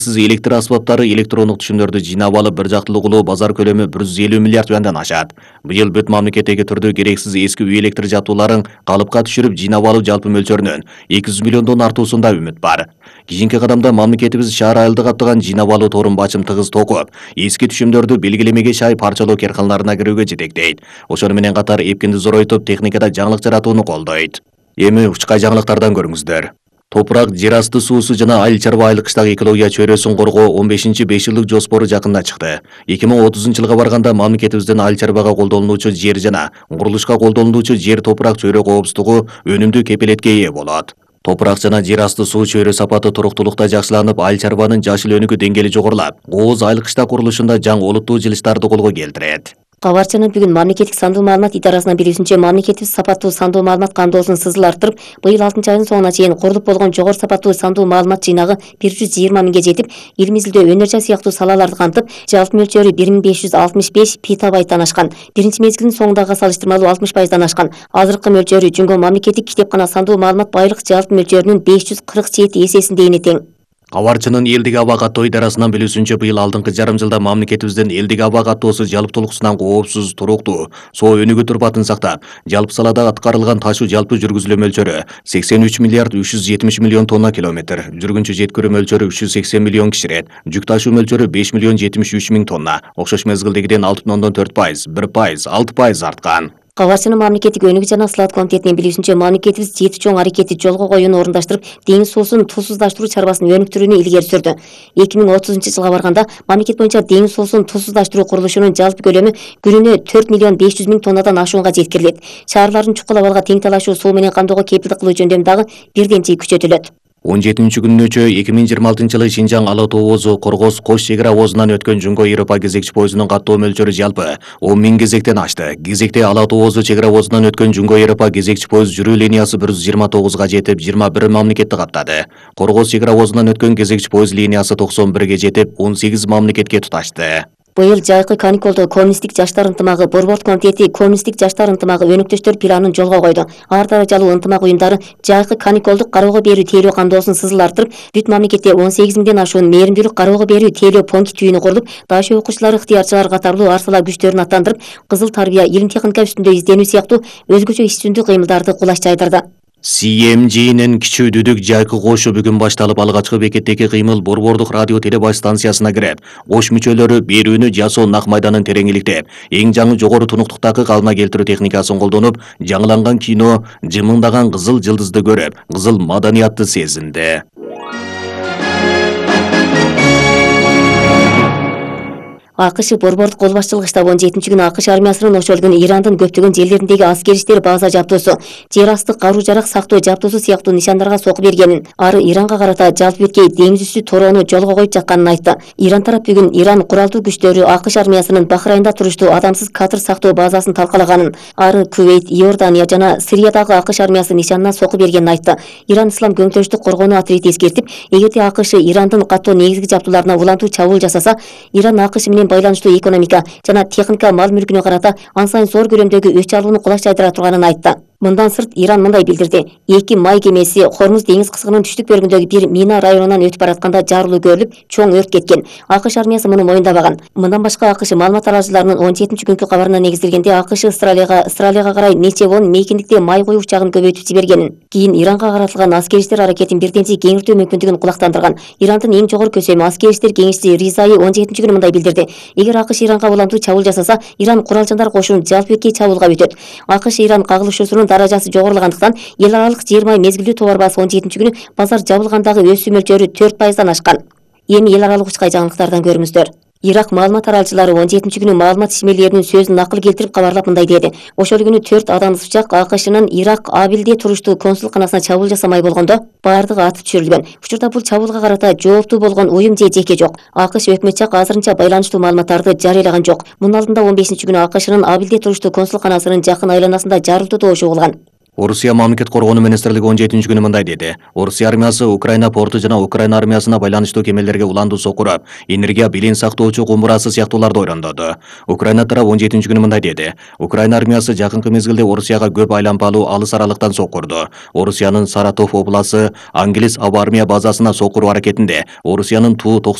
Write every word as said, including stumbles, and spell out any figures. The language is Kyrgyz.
Сиз электр аспаптары электрондук түшүмдөрдү жыйнап алып, бир жактылык улуу базар көлөмү бир жүз элүү миллиард юандан ашат. Быйыл бүт мамлекеттеги түрдүү керексиз эски үй электр жабдууларын калыпка түшүрүп жыйнап алуу жалпы мөлчөрүнөн эки жүз миллиондон артуусунда үмүт бар. Кийинки кадамда мамлекетибиз шаар айылды каптаган жыйнап алуу торун бачым тыгыз токуп, эски түшүмдөрдү белгилемеге шай парчалоо керканаларына кирүүгө жетектейт. Ошону менен катар эпкинди зоройтуп, техникада жаңылык жаратууну колдойт. Эми учкай жаңылыктардан көрүңүздөр. Топурак, жер асты суусу жана айыл чарба айыл кыштак экология чөйрөсүн коргоо он бешинчи беш жылдык жоспору жакында чыкты. эки миң отузунчу жылга барганда мамлекетибиздин айыл чарбага колдонулуучу жер жана курулушка колдонулуучу жер топурак чөйрө коопсуздугу өнүмдүү кепилетке ээ болот. Топурак жана жер асты суу чөйрө сапаты туруктуулукта жакшыланып, айыл чарбанын жашыл өнүгүү деңгээли жогорулап, ооз айыл кыштак курулушунда жаңы олуттуу жылыштарды колго келтирет. Кабарчанын бүгүн мамлекеттик сандуу маалымат идарасынан билүүсүнчө, мамлекетибиз сапаттуу сандуу маалымат камдоосун сызыл арттырып, быйыл алтынчы айдын соңуна чейин курулуп болгон жогору сапаттуу сандуу маалымат жыйнагы бир жүз жыйырма миңге жетип, элибизде өнөр жай сыяктуу салаларды камтып, жалпы мөлчөрү бир миң беш жүз алтымыш беш петабайттан ашкан. Биринчи мезгилдин соңундагыга салыштырмалуу алтымыш пайыздан ашкан. Азыркы мөлчөрү Жүнгө мамлекеттик китепкана сандуу маалымат байлык жалпы мөлчөрүнүн беш жүз кырк жети эсесиндейине тең. Кабарчынын элдик аба каттоо идарасынан билүүсүнчө, быйыл алдыңкы жарым жылда мамлекетибиздин элдик аба каттоосу жалптуулуксунан коопсуз, туруктуу, соо өнүгүү турпатын сактап, жалпы салада аткарылган ташуу жалпы жүргүзүлүү мөлчөрү сексен үч миллиард үч жүз жетимиш миллион тонна километр, жүргүнчү жеткирүү мөлчөрү үч жүз сексен миллион киширет, жүк ташуу мөлчөрү беш миллион жетимиш үч миң тонна, окшош мезгилдегиден алты бүтүн ондон төрт пайыз, бир пайыз, алты пайыз арткан. Кабарчынын мамлекеттик өнүгүү жана сылаат комитетинин билүүсүнчө, мамлекетибиз жети чоң аракетти жолго коюуну орундаштырып, деңиз суусун тузсуздаштыруу чарбасын өнүктүрүүнү илгери сүрдү. эки миң отузунчу жылга барганда мамлекет боюнча деңиз суусун тузсуздаштыруу курулушунун жалпы көлөмү күнүнө төрт миллион беш жүз миң тоннадан ашуунга жеткирилет. Шаарлардын чукул абалга тең талашуу суу менен камдоого кепилдик кылуу жөндөмү дагы бирден жиі күчөтүлөт. он жетинчи күнүнөчө эки миң жыйырма алтынчы жылы Шинжаң Ала Тоо оозу Коргоз Кош чек ара оозунан өткөн Жүнгө Европа кезекчи поездунун каттоо мөлчөрү жалпы он миң кезектен ашты. Кезекте Ала Тоо оозу чек ара оозунан өткөн Жүнгө Европа кезекчи поезд жүрүү линиясы бир жүз жыйырма тогузга жетип, жыйырма бир мамлекетти каптады. Коргоз чек ара оозунан өткөн кезекчи поезд линиясы токсон бирге жетип, он сегиз мамлекетке туташты. Быйыл жайкы каникулда коммунисттик жаштар ынтымагы Борбордук комитети коммунисттик жаштар ынтымагы өнөктөштөр планын жолго койду. Ар даражалуу ынтымак уюмдары жайкы каникулдук кароого берүү тейлөө камдоосун сызыл арттырып, бүт мамлекетте он сегиз миңден ашуун мээримдүүлүк кароого берүү тейлөө пункт түйүнү курулуп, дашоо окуучулар, ыктыярчылар катарлуу ар сала күчтөрүн аттандырып, кызыл тарбия, илим техника үстүндө изденүү сыяктуу өзгөчө иш-түздүү кыймылдарды кулаш жайдырды. Си Эм Жинин кичүү дүдүк жайкы кошу бүгүн башталып, алгачкы бекеттеги кыймыл Борбордук радио телебаш станциясына кирип, кош мүчөлөрү берүүнү жасоо нак майданын тереңиликтеп, эң жаңы жогору тунуктуктагы калма келтирүү техникасын колдонуп, жаңыланган кино, жымыңдаган кызыл жылдызды көрүп, кызыл маданиятты сезинди. АКШ Борбордук кол башчылыгы штабы он жетинчи күнү АКШ армиясынын ошол Ирандын көптөгөн жерлериндеги аскери иштер база жабдоосу, жер асты каруу жарак сактоо жабдоосу сыяктуу нишандарга сокку бергенин, ары Иранга карата жалпы беткей деңиз үстү torоону жолго коюп жатканын айтты. Иран тарап бүгүн Иран куралдуу күчтөрү АКШ армиясынын Бахрайнда туруштуу адамсыз катыр сактоо базасын талкалаганын, ары Кувейт, Иордания жана Сириядагы АКШ армиясы нишанына сокку бергенин айтты. Иран Ислам көңтөрүштүк коргонуу отряди эскертип, эгерде АКШ Ирандын каттоо негизги жабдууларына улантуу чабуул жасаса, Иран АКШ менен байланыштуу экономика жана техника мал мүлкүнө карата ан сайын зор көлөмдөгү өч алууну кулаш жайдыра турганын айтты. Мындан сырт Иран мындай билдирди: эки май кемеси Хормуз деңиз кысыгынын түштүк бөлүгүндөгү бир мина районунан өтүп баратканда жарылуу көрүлүп, чоң өрт кеткен. АКШ армиясы муну моюндабаган. Мындан башка АКШ маалымат аралыжыларынын он жетинчи күнкү кабарына негизделгенде АКШ Австралияга Австралияга карай нече вон мейкиндикте май коюу учагын көбөйтүп жибергенин, кийин Иранга каратылган аскери иштер аракетин бирденчи кеңиртүү мүмкүндүгүн кулактандырган. Ирандын эң жогору көсөмү аскери иштер кеңешчиси Ризаи он жетинчи күнү мындай билдирди: эгер АКШ Иранга улантуу чабуул жасаса, Иран куралчандар кошунун жалпы беткей чабуулга өтөт. АКШ Иран кагылышуусунун даражасы жогорулаган эл аралык жер май мезгилдүү товар баасы он жетинчи күнү базар жабылгандагы өсүү мөлчөрү төрт пайыздан ашкан. Эми эл аралык учкай жаңылыктардан көрүңүздөр. Ирак маалымат аралчылары он жетинчи күнү маалымат ишмерлеринин сөзүн накыл келтирип кабарлап мындай деди: ошол күнү төрт адамсыз учак АКШнын Ирак Абилде туруштуу консулканасына чабуул жасамай болгондо баардыгы атып түшүрүлгөн. Учурда бул чабуулга карата жооптуу болгон уюм же жеке жок. АКШ өкмөт жак азырынча байланыштуу маалыматтарды жарыялаган жок. Мунун алдында он бешинчи күнү АКШнын Абилде туруштуу консулканасынын жакын айланасында жарылуу добушу угулган. Орусия мамлекет коргонуу министрлиги он жетинчи күнү мындай деди. Орусия армиясы Украина порту жана Украина армиясына байланыштуу кемелерге уланду сокуруп, энергия билин сактоочу кумурасы сыяктууларды ойрондоду. Украина тарап он жетинчи күнү мындай деди. Украина армиясы жакынкы мезгилде Орусияга көп айланпалуу алыс аралыктан сокурду. Орусиянын Саратов обласы Англис аба армия базасына сокуруу аракетинде Орусиянын Ту